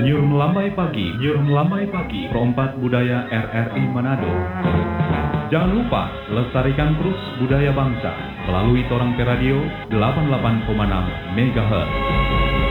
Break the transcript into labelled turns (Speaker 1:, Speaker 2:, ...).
Speaker 1: Nyur Melambai Pagi, Perompak Budaya RRI Manado. Jangan lupa lestarikan terus budaya bangsa melalui Torang Pe Radio 88,6 MHz.